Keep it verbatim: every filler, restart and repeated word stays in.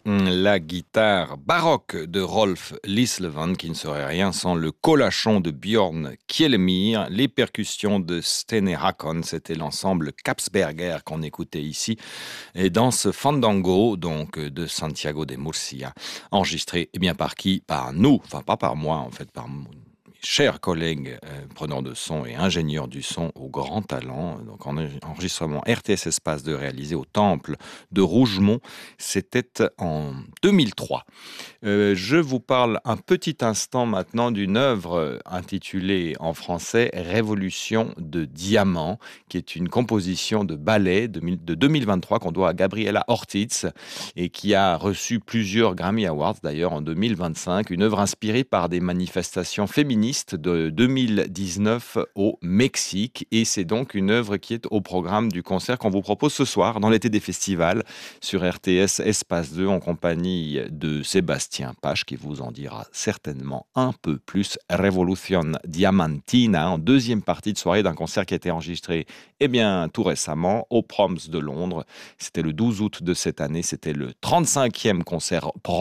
La guitare baroque de Rolf Lislevand, qui ne serait rien sans le colachon de Björn Kielemyr, les percussions de Stene Hakon, c'était l'ensemble Capsberger qu'on écoutait ici, et dans ce fandango donc de Santiago de Murcia, enregistré eh bien par qui? Par nous, enfin pas par moi en fait, par mes chers collègues euh, preneurs de son et ingénieurs du son au grand talent. Donc en enregistrement R T S Espace deux réalisé au Temple de Rougemont, c'était en deux mille trois. Euh, je vous parle un petit instant maintenant d'une œuvre intitulée en français Révolution de diamants, qui est une composition de ballet de, de deux mille vingt-trois qu'on doit à Gabriela Ortiz et qui a reçu plusieurs Grammy Awards d'ailleurs en deux mille vingt-cinq, une œuvre inspirée par des manifestations féministes de deux mille dix-neuf au Mexique, et c'est donc une œuvre qui est au programme du concert qu'on vous propose ce soir dans l'été des festivals sur R T S Espace deux en compagnie de Sébastien Pache qui vous en dira certainement un peu plus. Révolution Diamantina en deuxième partie de soirée d'un concert qui a été enregistré eh bien, tout récemment au Proms de Londres. C'était le douze août de cette année, c'était le trente-cinquième concert Proms